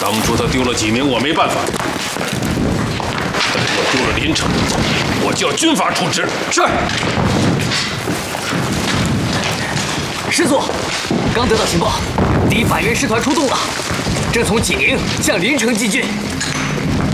当初他丢了济宁，我没办法。但若丢了临城，我就要军法处置。 是。师祖，刚得到情报，敌法源师团出动了，正从济宁向临城进军。